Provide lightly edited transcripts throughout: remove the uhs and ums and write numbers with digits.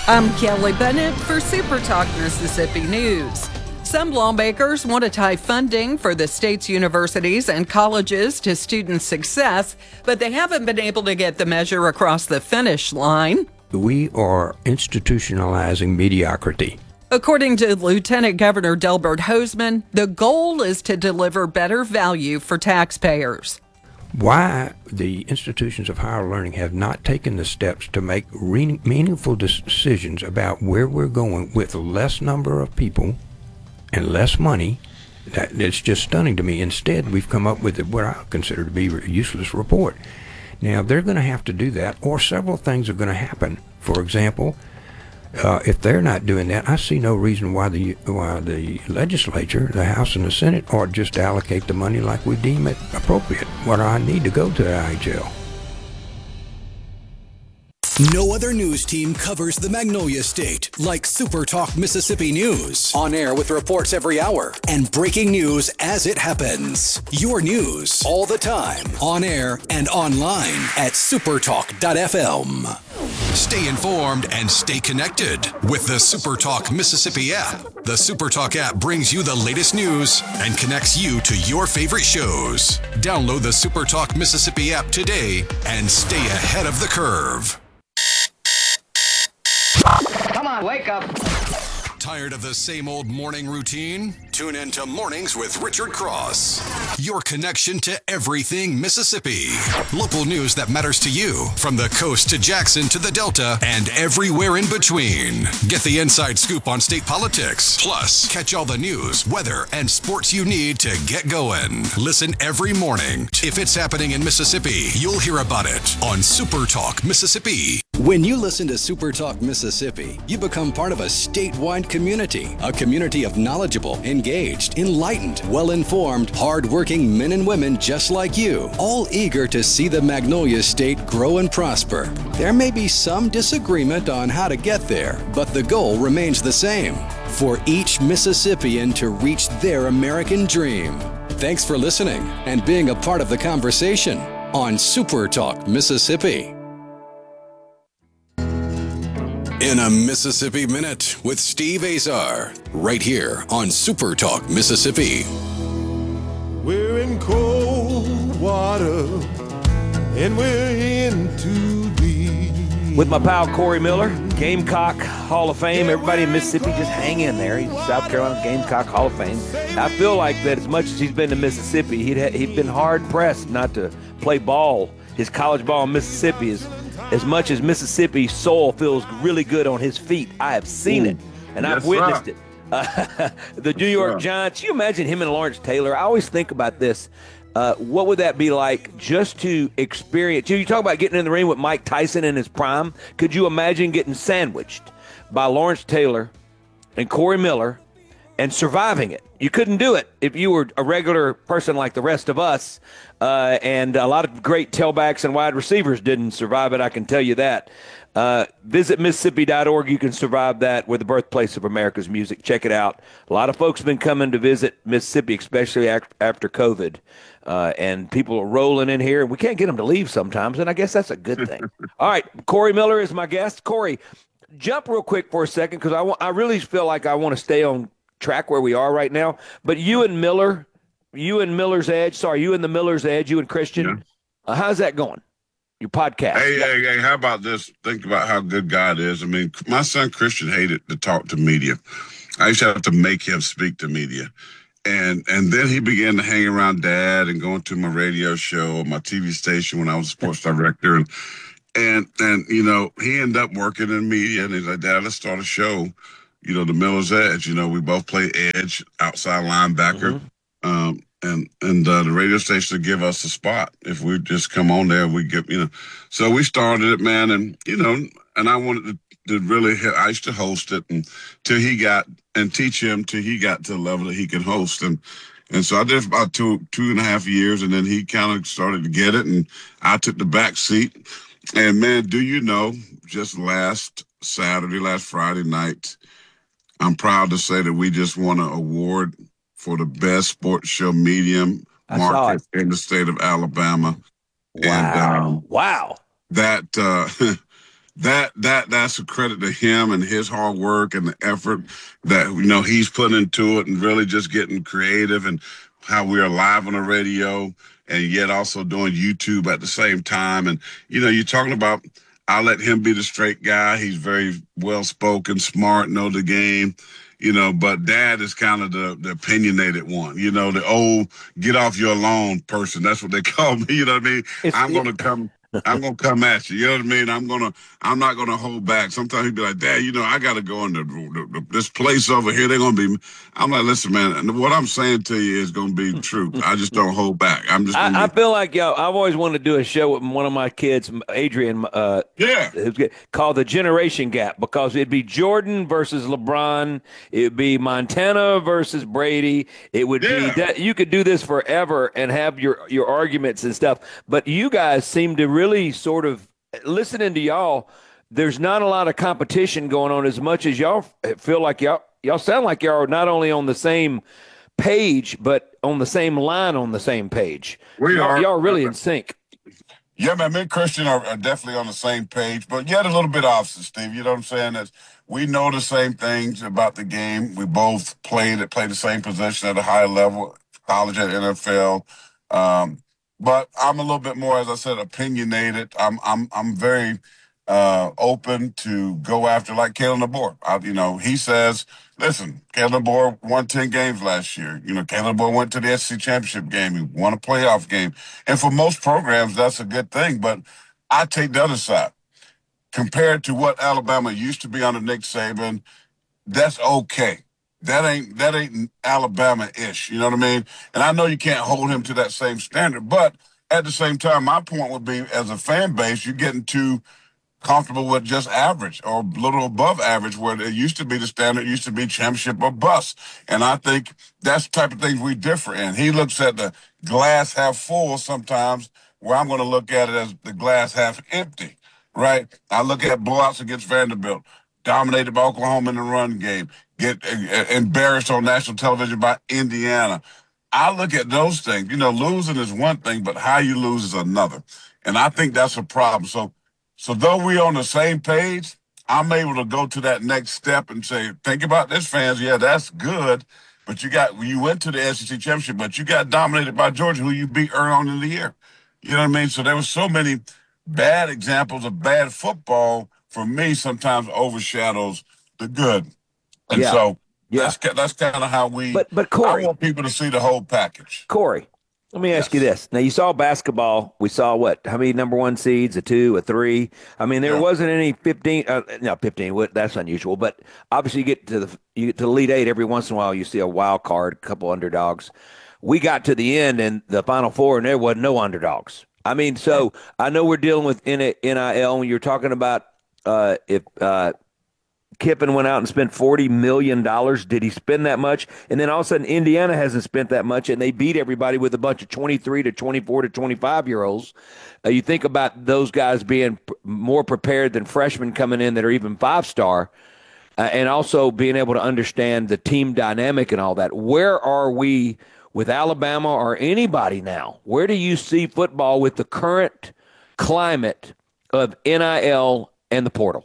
I'm Kelly Bennett for Super Talk Mississippi News. Some lawmakers want to tie funding for the state's universities and colleges to student success, but they haven't been able to get the measure across the finish line. We are institutionalizing mediocrity. According to Lieutenant Governor Delbert Hosemann, the goal is to deliver better value for taxpayers. Why the institutions of higher learning have not taken the steps to make meaningful decisions about where we're going with less number of people and less money, it's just stunning to me. Instead, we've come up with what I consider to be a useless report. Now, they're going to have to do that, or several things are going to happen. For example, if they're not doing that, I see no reason why the legislature, the House and the Senate, ought just to allocate the money like we deem it appropriate. What I need to go to the IHL. No other news team covers the Magnolia State like Super Talk Mississippi News. On air with reports every hour and breaking news as it happens. Your news all the time, on air and online at supertalk.fm. Stay informed and stay connected with the Super Talk Mississippi app. The Super Talk app brings you the latest news and connects you to your favorite shows. Download the Super Talk Mississippi app today and stay ahead of the curve. Come on, wake up. Tired of the same old morning routine? Tune in to Mornings with Richard Cross. Your connection to everything Mississippi. Local news that matters to you, from the coast to Jackson to the Delta and everywhere in between. Get the inside scoop on state politics. Plus, catch all the news, weather, and sports you need to get going. Listen every morning. If it's happening in Mississippi, you'll hear about it on Super Talk Mississippi. When you listen to Super Talk Mississippi, you become part of a statewide community. A community of knowledgeable, engaged, enlightened, well-informed, hard-working men and women just like you, all eager to see the Magnolia State grow and prosper. There may be some disagreement on how to get there, but the goal remains the same: for each Mississippian to reach their American dream. Thanks for listening and being a part of the conversation on Super Talk Mississippi. In a Mississippi Minute with Steve Azar, right here on Super Talk Mississippi. We're in cold water and we're in too deep. With my pal Corey Miller, Gamecock Hall of Fame. Everybody in Mississippi, just hang in there. He's South Carolina Gamecock Hall of Fame. I feel like that as much as he's been to Mississippi, he'd been hard-pressed not to play ball, his college ball in Mississippi. As much as Mississippi soil feels really good on his feet, I have seen it, and I've witnessed it. The New York Giants, you imagine him and Lawrence Taylor. I always think about this. What would that be like just to experience? You talk about getting in the ring with Mike Tyson in his prime. Could you imagine getting sandwiched by Lawrence Taylor and Corey Miller and surviving it? You couldn't do it if you were a regular person like the rest of us. And a lot of great tailbacks and wide receivers didn't survive it, I can tell you that. Visit Mississippi.org. You can survive that. We're the birthplace of America's music. Check it out. A lot of folks have been coming to visit Mississippi, especially after COVID. And people are rolling in here, and we can't get them to leave sometimes, and I guess that's a good thing. All right, Corey Miller is my guest. Corey, jump real quick for a second, because I really feel like I want to stay on track where we are right now. But you and Miller's Edge, you and the Miller's Edge, you and Christian, how's that going? Your podcast. Hey, how about this? Think about how good God is. I mean, my son Christian hated to talk to media. I used to have to make him speak to media. And then he began to hang around Dad and going to my radio show, my TV station when I was a sports director. And you know, he ended up working in media, and he's like, Dad, let's start a show. You know, the Miller's Edge. You know, we both play edge, outside linebacker. Mm-hmm. And the radio station would give us a spot. If we just come on there, we get, you know. So we started it, man, and, you know, and I wanted to really, I used to host it until he got, and teach him till he got to the level that he could host. And so I did it for about 2.5 years, and then he kind of started to get it, and I took the back seat. And, man, do you know, just last Friday night, I'm proud to say that we just won an award for the best sports show medium market in the state of Alabama. Wow. And, wow. That that's a credit to him and his hard work and the effort that he's put into it, and really just getting creative and how we are live on the radio and yet also doing YouTube at the same time. And you're talking about, I let him be the straight guy. He's very well spoken, smart, know the game. But Dad is kind of the opinionated one, the old get off your lawn person. That's what they call me. You know what I mean? I'm going to come at you. You know what I mean? I'm not going to hold back. Sometimes he'd be like, Dad, I got to go in this place over here. They're going to be, I'm like, listen, man, what I'm saying to you is going to be true. I just don't hold back. I feel like, I've always wanted to do a show with one of my kids, Adrian, called The Generation Gap, because it'd be Jordan versus LeBron. It'd be Montana versus Brady. It would be that you could do this forever and have your arguments and stuff. But you guys seem to really sort of, listening to y'all, there's not a lot of competition going on as much as y'all feel like y'all sound like y'all are not only on the same page, but on the same line, on the same page. Y'all really in sync. Yeah, man, me and Christian are definitely on the same page, but yet a little bit opposite, Steve. You know what I'm saying? That's, we know the same things about the game. We both play the same position at a high level, college and NFL. But I'm a little bit more, as I said, opinionated. I'm very open to go after, like Kalen DeBoer. He says, listen, Kalen DeBoer won 10 games last year. Kalen DeBoer went to the SEC championship game. He won a playoff game. And for most programs, that's a good thing. But I take the other side. Compared to what Alabama used to be under Nick Saban, that's okay. That ain't Alabama-ish, you know what I mean? And I know you can't hold him to that same standard, but at the same time, my point would be, as a fan base, you're getting too comfortable with just average or a little above average, where it used to be the standard, used to be championship or bust. And I think that's the type of things we differ in. He looks at the glass half full sometimes, where I'm going to look at it as the glass half empty, right? I look at blowouts against Vanderbilt, dominated by Oklahoma in the run game, get embarrassed on national television by Indiana. I look at those things. Losing is one thing, but how you lose is another. And I think that's a problem. So though we're on the same page, I'm able to go to that next step and say, think about this, fans. Yeah, that's good. But you went to the SEC championship, but you got dominated by Georgia, who you beat early on in the year. You know what I mean? So there were so many bad examples of bad football, for me, sometimes overshadows the good. And that's kind of how we. But Corey, I want people to see the whole package. Corey, let me ask you this. Now, you saw basketball. We saw what? How many number one seeds? A 2, a 3? I mean, there wasn't any 15. No, 15. That's unusual. But obviously, you get to the Elite Eight every once in a while. You see a wild card, a couple underdogs. We got to the end and the Final Four, and there wasn't no underdogs. I mean, so I know we're dealing with NIL. When you're talking about if Kiffin went out and spent $40 million. Did he spend that much? And then all of a sudden, Indiana hasn't spent that much, and they beat everybody with a bunch of 23 to 24 to 25-year-olds. You think about those guys being more prepared than freshmen coming in that are even 5-star, and also being able to understand the team dynamic and all that. Where are we with Alabama or anybody now? Where do you see football with the current climate of NIL and the portal?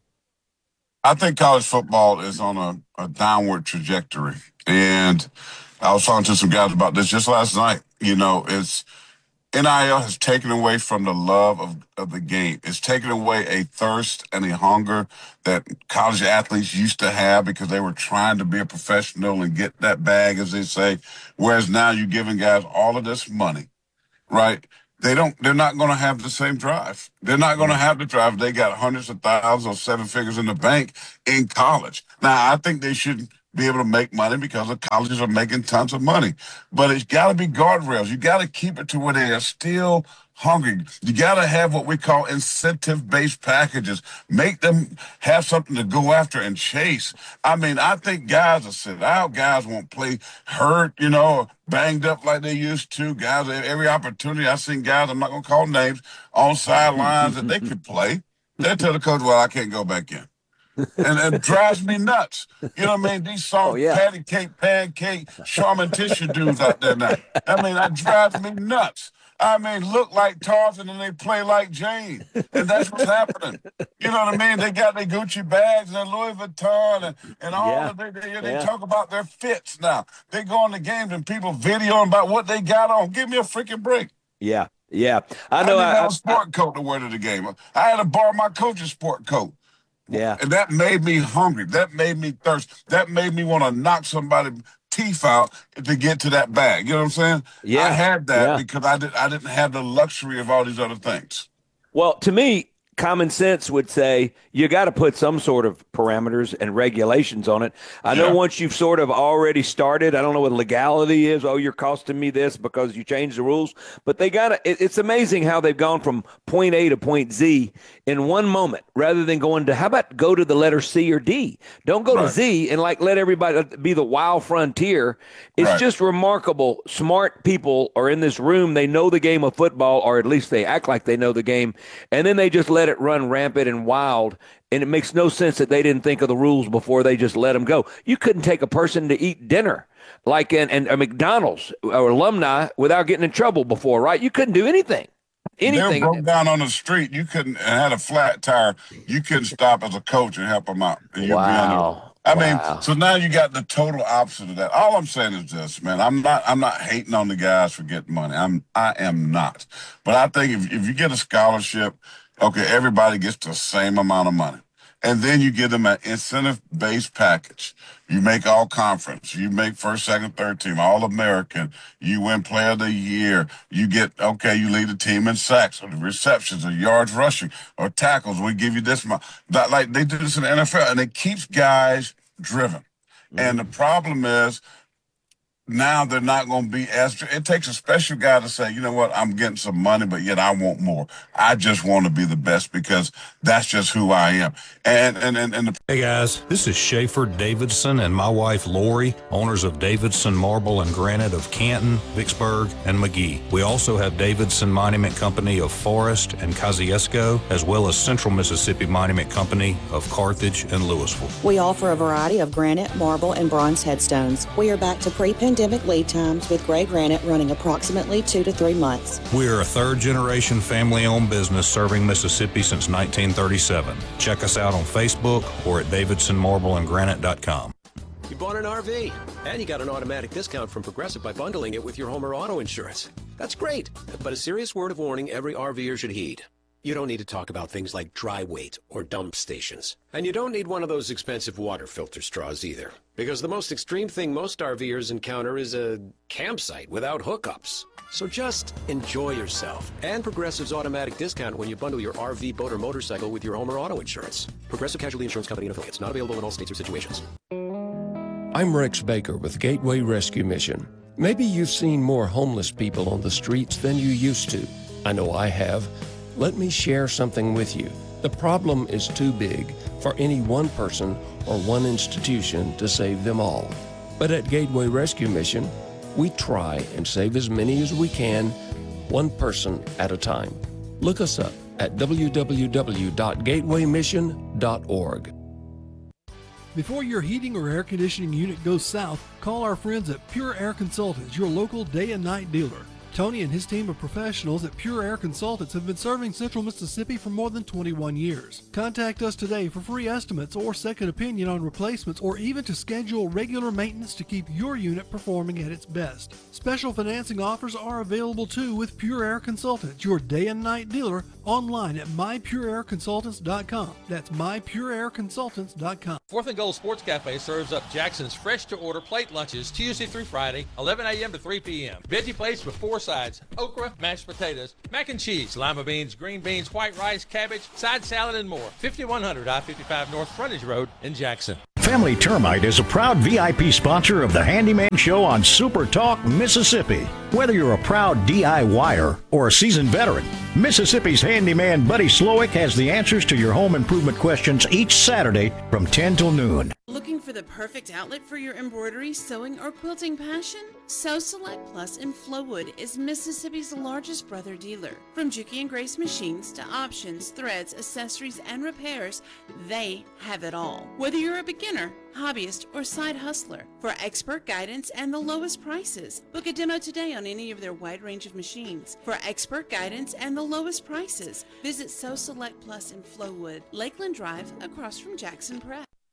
I think college football is on a downward trajectory. And I was talking to some guys about this just last night. It's NIL has taken away from the love of the game. It's taken away a thirst and a hunger that college athletes used to have because they were trying to be a professional and get that bag, as they say. Whereas now you're giving guys all of this money, right? They're not going to have the same drive. They're not going to have the drive. They got hundreds of thousands or 7 figures in the bank in college. Now, I think they should be able to make money because the colleges are making tons of money. But it's got to be guardrails. You got to keep it to where they are still hungry. You got to have what we call incentive-based packages. Make them have something to go after and chase. I mean, I think guys will sit out. Guys won't play hurt, banged up like they used to. Guys, every opportunity, I've seen guys, I'm not going to call names, on sidelines that they could play. They tell the coach, well, I can't go back in. And it drives me nuts. You know what I mean? These soft patty cake, pancake, Charmin tissue dudes out there now. I mean, that drives me nuts. I mean, look like Tarzan and they play like Jane. And that's what's happening. You know what I mean? They got their Gucci bags and their Louis Vuitton and all Yeah. of they talk about their fits now. They go on the games and people videoing about what they got on. Give me a freaking break. Yeah. I I know. didn't have a sport coat to wear to the game. I had to borrow my coach's sport coat. Yeah. And that made me hungry. That made me thirst. That made me want to knock somebody's teeth out to get to that bag. You know what I'm saying? Yeah. I had that because I didn't have the luxury of all these other things. Well, to me, common sense would say you got to put some sort of parameters and regulations on it. I know once you've sort of already started, I don't know what legality is. Oh, you're costing me this because you changed the rules. But they got to, it's amazing how they've gone from point A to point Z in one moment rather than going to, how about go to the letter C or D? Don't go to Z and like let everybody be the wild frontier. It's just remarkable. Smart people are in this room. They know the game of football, or at least they act like they know the game. And then they just let it run rampant and wild, and it makes no sense that they didn't think of the rules before they just let them go. You couldn't take a person to eat dinner like in a McDonald's or alumni without getting in trouble before, right? You couldn't do anything. They broke down on the street. You couldn't, and had a flat tire. You couldn't stop as a coach and help them out. And I mean, so now you got the total opposite of that. All I'm saying is this, man. I'm not hating on the guys for getting money. I am not. But I think if you get a scholarship, okay, everybody gets the same amount of money. And then you give them an incentive-based package. You make all conference. You make first, second, third team, all American. You win player of the year. You get, you lead the team in sacks or receptions or yards rushing or tackles. We give you this amount. Like they do this in the NFL, and it keeps guys driven. And the problem is, now they're not going to be as. It takes a special guy to say, you know what, I'm getting some money, but yet I want more. I just want to be the best because that's just who I am. Hey guys, this is Schaefer Davidson and my wife Lori, owners of Davidson Marble and Granite of Canton, Vicksburg, and McGee. We also have Davidson Monument Company of Forest and Kosciuszko, as well as Central Mississippi Monument Company of Carthage and Louisville. We offer a variety of granite, marble, and bronze headstones. We are back to pre-pandemic lead times with gray granite running approximately 2 to 3 months. We are a third-generation family-owned business serving Mississippi since 1937. Check us out on Facebook or at davidsonmarbleandgranite.com. You bought an RV, and you got an automatic discount from Progressive by bundling it with your home or auto insurance. That's great, but a serious word of warning every RVer should heed. You don't need to talk about things like dry weight or dump stations. And you don't need one of those expensive water filter straws either. Because the most extreme thing most RVers encounter is a campsite without hookups. So just enjoy yourself. And Progressive's automatic discount when you bundle your RV, boat, or motorcycle with your home or auto insurance. Progressive Casualty Insurance Company and affiliates. Not available in all states or situations. I'm Rex Baker with Gateway Rescue Mission. Maybe you've seen more homeless people on the streets than you used to. I know I have. Let me share something with you. The problem is too big for any one person or one institution to save them all. But at Gateway Rescue Mission, we try and save as many as we can, one person at a time. Look us up at www.gatewaymission.org. Before your heating or air conditioning unit goes south, call our friends at Pure Air Consultants, your local day and night dealer. Tony and his team of professionals at Pure Air Consultants have been serving Central Mississippi for more than 21 years. Contact us today for free estimates or second opinion on replacements, or even to schedule regular maintenance to keep your unit performing at its best. Special financing offers are available too with Pure Air Consultants, your day and night dealer, online at mypureairconsultants.com. That's mypureairconsultants.com. Fourth and Goal Sports Cafe serves up Jackson's fresh-to-order plate lunches Tuesday through Friday, 11 a.m. to 3 p.m. Veggie plates with 4 sides: okra, mashed potatoes, mac and cheese, lima beans, green beans, white rice, cabbage, side salad, and more. 5100 I-55 North Frontage Road in Jackson. Family Termite is a proud VIP sponsor of the Handyman Show on Super Talk, Mississippi. Whether you're a proud DIYer or a seasoned veteran, Mississippi's handyman Buddy Slowick has the answers to your home improvement questions each Saturday from 10 till noon. Looking for the perfect outlet for your embroidery, sewing, or quilting passion? Sew Select Plus in Flowood is Mississippi's largest brother dealer. From Juki and Grace machines to options, threads, accessories, and repairs, they have it all. Whether you're a beginner, hobbyist, or side hustler. For expert guidance and the lowest prices, book a demo today on any of their wide range of machines. For expert guidance and the lowest prices, visit So Select Plus in Flowood, Lakeland Drive, across from Jackson Prep.